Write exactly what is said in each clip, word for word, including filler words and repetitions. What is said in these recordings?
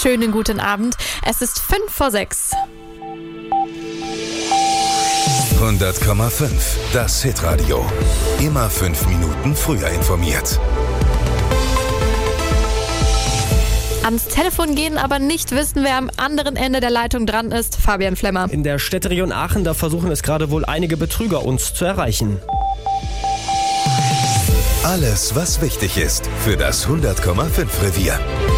schönen guten Abend. Es ist fünf vor sechs. hundert Komma fünf, das Hitradio. Immer fünf Minuten früher informiert. Ans Telefon gehen, aber nicht wissen, wer am anderen Ende der Leitung dran ist. Fabian Flemmer. In der Städteregion Aachen, da versuchen es gerade wohl einige Betrüger, uns zu erreichen. Alles, was wichtig ist für das hundert Komma fünf Revier.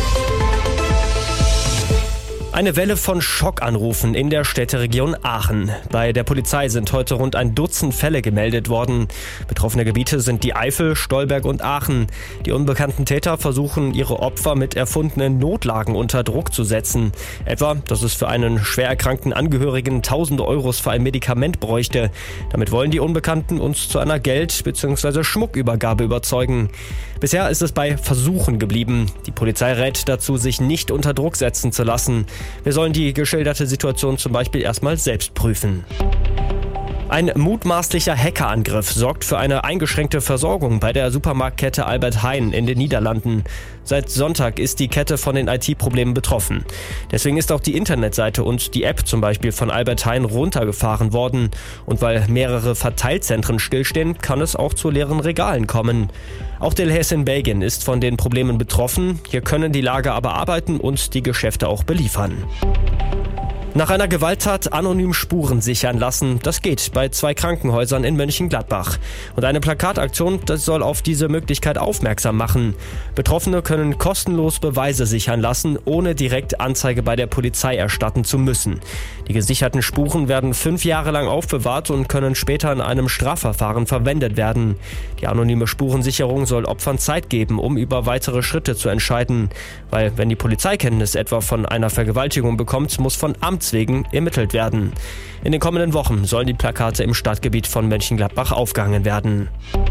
Eine Welle von Schockanrufen in der Städteregion Aachen. Bei der Polizei sind heute rund ein Dutzend Fälle gemeldet worden. Betroffene Gebiete sind die Eifel, Stolberg und Aachen. Die unbekannten Täter versuchen, ihre Opfer mit erfundenen Notlagen unter Druck zu setzen. Etwa, dass es für einen schwer erkrankten Angehörigen tausende Euros für ein Medikament bräuchte. Damit wollen die Unbekannten uns zu einer Geld- bzw. Schmuckübergabe überzeugen. Bisher ist es bei Versuchen geblieben. Die Polizei rät dazu, sich nicht unter Druck setzen zu lassen. Wir sollen die geschilderte Situation zum Beispiel erstmal selbst prüfen. Ein mutmaßlicher Hackerangriff sorgt für eine eingeschränkte Versorgung bei der Supermarktkette Albert Heijn in den Niederlanden. Seit Sonntag ist die Kette von den I T-Problemen betroffen. Deswegen ist auch die Internetseite und die App zum Beispiel von Albert Heijn runtergefahren worden. Und weil mehrere Verteilzentren stillstehen, kann es auch zu leeren Regalen kommen. Auch Delhaize in Belgien ist von den Problemen betroffen. Hier können die Lager aber arbeiten und die Geschäfte auch beliefern. Nach einer Gewalttat anonym Spuren sichern lassen, das geht bei zwei Krankenhäusern in Mönchengladbach. Und eine Plakataktion, das soll auf diese Möglichkeit aufmerksam machen. Betroffene können kostenlos Beweise sichern lassen, ohne direkt Anzeige bei der Polizei erstatten zu müssen. Die gesicherten Spuren werden fünf Jahre lang aufbewahrt und können später in einem Strafverfahren verwendet werden. Die anonyme Spurensicherung soll Opfern Zeit geben, um über weitere Schritte zu entscheiden. Weil wenn die Polizei Kenntnis etwa von einer Vergewaltigung bekommt, muss von Amts wegen ermittelt werden. In den kommenden Wochen sollen die Plakate im Stadtgebiet von Mönchengladbach aufgehangen werden.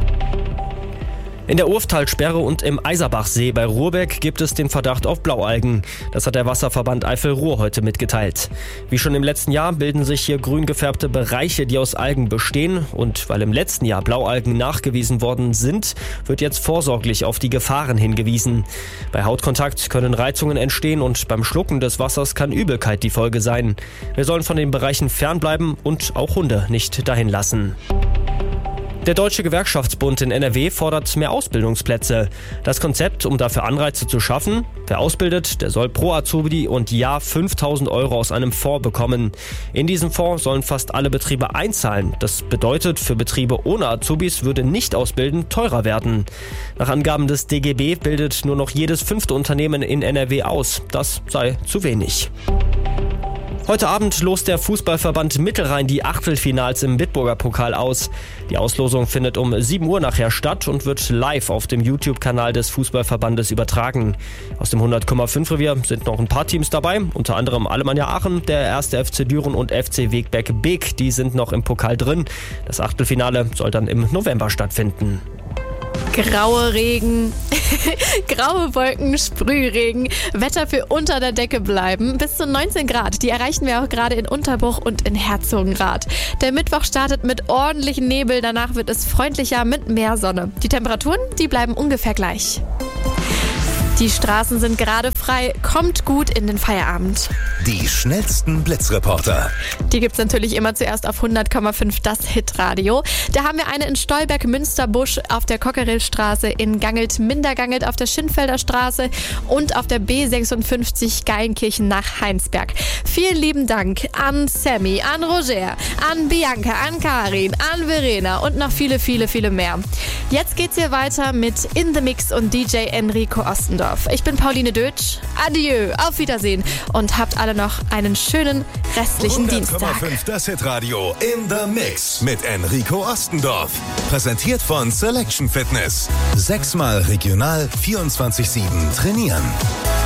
In der Urftalsperre und im Eiserbachsee bei Ruhrbeck gibt es den Verdacht auf Blaualgen. Das hat der Wasserverband Eifel-Ruhr heute mitgeteilt. Wie schon im letzten Jahr bilden sich hier grün gefärbte Bereiche, die aus Algen bestehen. Und weil im letzten Jahr Blaualgen nachgewiesen worden sind, wird jetzt vorsorglich auf die Gefahren hingewiesen. Bei Hautkontakt können Reizungen entstehen und beim Schlucken des Wassers kann Übelkeit die Folge sein. Wir sollen von den Bereichen fernbleiben und auch Hunde nicht dahin lassen. Der Deutsche Gewerkschaftsbund in N R W fordert mehr Ausbildungsplätze. Das Konzept, um dafür Anreize zu schaffen: wer ausbildet, der soll pro Azubi und Jahr fünftausend Euro aus einem Fonds bekommen. In diesem Fonds sollen fast alle Betriebe einzahlen. Das bedeutet, für Betriebe ohne Azubis würde Nicht-Ausbilden teurer werden. Nach Angaben des D G B bildet nur noch jedes fünfte Unternehmen in N R W aus. Das sei zu wenig. Heute Abend lost der Fußballverband Mittelrhein die Achtelfinals im Bitburger Pokal aus. Die Auslosung findet um sieben Uhr nachher statt und wird live auf dem YouTube-Kanal des Fußballverbandes übertragen. Aus dem hundert Komma fünf Revier sind noch ein paar Teams dabei, unter anderem Alemannia Aachen, der erste F C Düren und F C Wegberg Beek. Die sind noch im Pokal drin. Das Achtelfinale soll dann im November stattfinden. Graue Regen, graue Wolken, Sprühregen, Wetter für unter der Decke bleiben. Bis zu neunzehn Grad, die erreichen wir auch gerade in Unterbruch und in Herzogenrath. Der Mittwoch startet mit ordentlichem Nebel, danach wird es freundlicher mit mehr Sonne. Die Temperaturen, die bleiben ungefähr gleich. Die Straßen sind gerade frei, kommt gut in den Feierabend. Die schnellsten Blitzreporter. Die gibt's natürlich immer zuerst auf hundert Komma fünf, das Hitradio. Da haben wir eine in Stolberg-Münsterbusch auf der Cockerillstraße, in Gangelt-Mindergangelt auf der Schinfelder Straße und auf der B sechsundfünfzig Geilenkirchen nach Heinsberg. Vielen lieben Dank an Sammy, an Roger, an Bianca, an Karin, an Verena und noch viele, viele, viele mehr. Jetzt geht's hier weiter mit In the Mix und D J Enrico Ostendorf. Ich bin Pauline Dötsch. Adieu, auf Wiedersehen und habt alle noch einen schönen restlichen Dienstag. hundert Komma fünf das Hitradio In the Mix mit Enrico Ostendorf. Präsentiert von Selection Fitness. Sechsmal regional vierundzwanzig sieben trainieren.